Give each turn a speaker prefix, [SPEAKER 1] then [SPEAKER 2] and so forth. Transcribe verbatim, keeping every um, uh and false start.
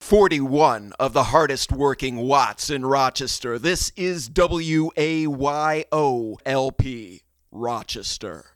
[SPEAKER 1] forty-one of the hardest working watts in Rochester. This is W A Y O L P, Rochester.